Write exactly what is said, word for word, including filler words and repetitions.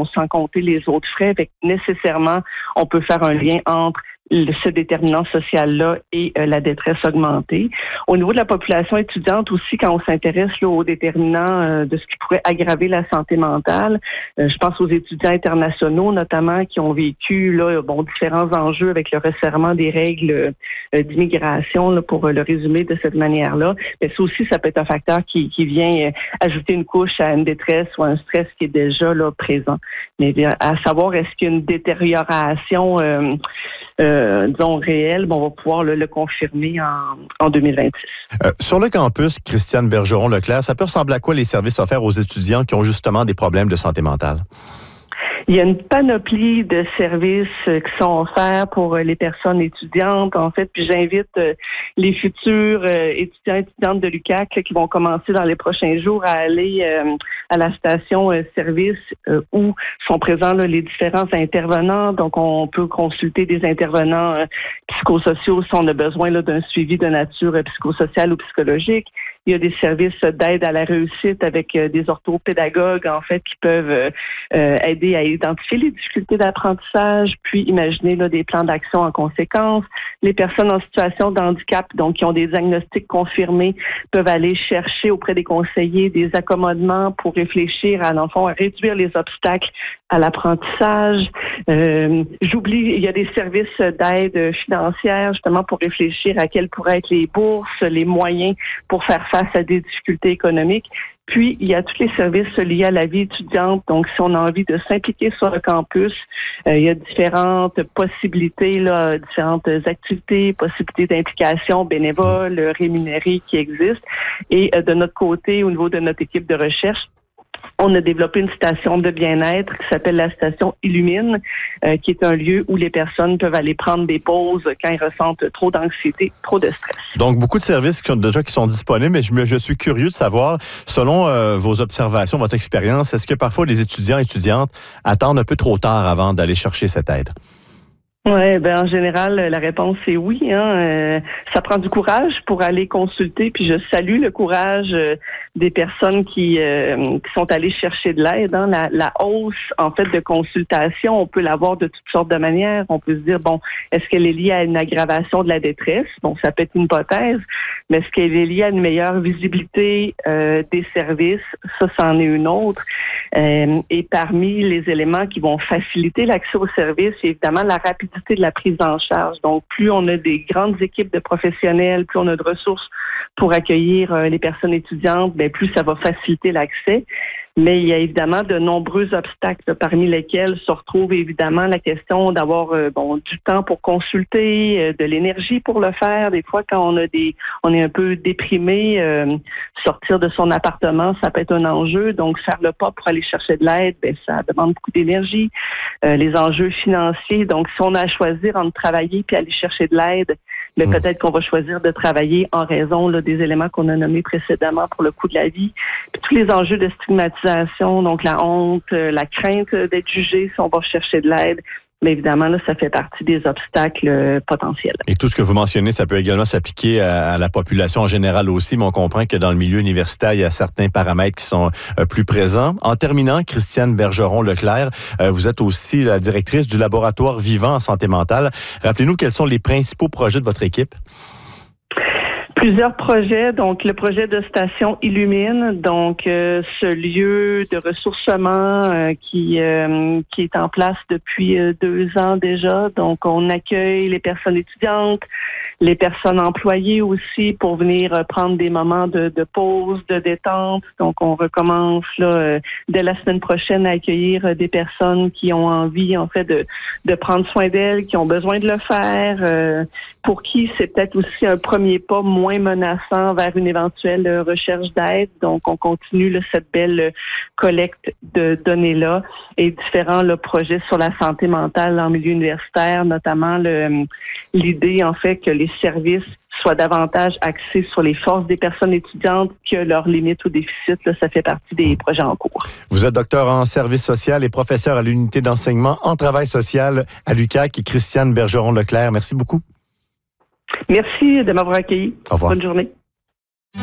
bon, sans compter les autres frais. Fait que nécessairement, on peut faire un lien entre ce déterminant social-là et euh, la détresse augmentée. Au niveau de la population étudiante aussi, quand on s'intéresse là, aux déterminants euh, de ce qui pourrait aggraver la santé mentale, euh, je pense aux étudiants internationaux notamment qui ont vécu là, bon, différents enjeux avec le resserrement des règles euh, d'immigration, là, pour euh, le résumer de cette manière-là. Mais ça aussi, ça peut être un facteur qui, qui vient euh, ajouter une couche à une détresse ou à un stress qui est déjà là présent. Mais bien, à savoir, est-ce qu'il y a une détérioration euh, Euh, disons réel, bon, on va pouvoir le, le confirmer en, en deux mille vingt-six. Euh, sur le campus, Christiane Bergeron-Leclerc, ça peut ressembler à quoi les services offerts aux étudiants qui ont justement des problèmes de santé mentale? Il y a une panoplie de services qui sont offerts pour les personnes étudiantes, en fait, puis j'invite les futurs étudiants et étudiantes de l'U Q A C qui vont commencer dans les prochains jours à aller à la station service où sont présents là, les différents intervenants. Donc, on peut consulter des intervenants psychosociaux si on a besoin là, d'un suivi de nature psychosociale ou psychologique. Il y a des services d'aide à la réussite avec euh, des orthopédagogues, en fait, qui peuvent euh, euh, aider à identifier les difficultés d'apprentissage, puis imaginer là, des plans d'action en conséquence. Les personnes en situation de handicap, donc qui ont des diagnostics confirmés, peuvent aller chercher auprès des conseillers des accommodements pour réfléchir à, dans le fond, à réduire les obstacles à l'apprentissage. Euh, j'oublie, il y a des services d'aide financière, justement, pour réfléchir à quels pourraient être les bourses, les moyens pour faire face à des difficultés économiques. Puis, il y a tous les services liés à la vie étudiante. Donc, si on a envie de s'impliquer sur le campus, euh, il y a différentes possibilités, là, différentes activités, possibilités d'implication bénévole, rémunérée qui existent. Et euh, de notre côté, au niveau de notre équipe de recherche, on a développé une station de bien-être qui s'appelle la station Illumine, euh, qui est un lieu où les personnes peuvent aller prendre des pauses quand ils ressentent trop d'anxiété, trop de stress. Donc, beaucoup de services qui sont déjà qui sont disponibles, mais je, me, je suis curieux de savoir, selon euh, vos observations, votre expérience, est-ce que parfois les étudiants et étudiantes attendent un peu trop tard avant d'aller chercher cette aide? Ouais, ben en général, la réponse est oui. Hein. Euh, ça prend du courage pour aller consulter, puis je salue le courage euh, des personnes qui, euh, qui sont allées chercher de l'aide. Hein. La, la hausse, en fait, de consultation, on peut l'avoir de toutes sortes de manières. On peut se dire, bon, est-ce qu'elle est liée à une aggravation de la détresse? Bon, ça peut être une hypothèse, mais est-ce qu'elle est liée à une meilleure visibilité euh, des services? Ça, c'en est une autre. Euh, et parmi les éléments qui vont faciliter l'accès aux services, évidemment, la rapidité de la prise en charge. Donc, plus on a des grandes équipes de professionnels, plus on a de ressources pour accueillir euh, les personnes étudiantes, bien, plus ça va faciliter l'accès. Mais il y a évidemment de nombreux obstacles, parmi lesquels se retrouve évidemment la question d'avoir euh, bon du temps pour consulter, euh, de l'énergie pour le faire. Des fois, quand on a des, on est un peu déprimé, euh, sortir de son appartement, ça peut être un enjeu. Donc, faire le pas pour aller chercher de l'aide, ben ça demande beaucoup d'énergie. Euh, les enjeux financiers. Donc, si on a à choisir entre travailler puis aller chercher de l'aide, mais mmh. peut-être qu'on va choisir de travailler en raison là, des éléments qu'on a nommés précédemment pour le coût de la vie. Puis tous les enjeux de stigmatisation, donc la honte, la crainte d'être jugé si on va chercher de l'aide. Mais évidemment, là, ça fait partie des obstacles euh, potentiels. Et tout ce que vous mentionnez, ça peut également s'appliquer à, à la population en général aussi, mais on comprend que dans le milieu universitaire, il y a certains paramètres qui sont euh, plus présents. En terminant, Christiane Bergeron-Leclerc, euh, vous êtes aussi la directrice du laboratoire Vivant en santé mentale. Rappelez-nous quels sont les principaux projets de votre équipe? Plusieurs projets, donc le projet de station Illumine, donc euh, ce lieu de ressourcement euh, qui euh, qui est en place depuis euh, deux ans déjà. Donc on accueille les personnes étudiantes, les personnes employées aussi pour venir euh, prendre des moments de, de pause, de détente. Donc on recommence là euh, dès la semaine prochaine à accueillir euh, des personnes qui ont envie en fait de de prendre soin d'elles, qui ont besoin de le faire, euh, pour qui c'est peut-être aussi un premier pas moins menaçant vers une éventuelle recherche d'aide. Donc, on continue là, cette belle collecte de données-là et différents là, projets sur la santé mentale en milieu universitaire, notamment le, l'idée, en fait, que les services soient davantage axés sur les forces des personnes étudiantes que leurs limites ou déficits. Là, ça fait partie des projets en cours. Vous êtes docteur en service social et professeur à l'unité d'enseignement en travail social à l'U Q A C et Christiane Bergeron-Leclerc. Merci beaucoup. Merci de m'avoir accueilli. Au revoir. Bonne journée.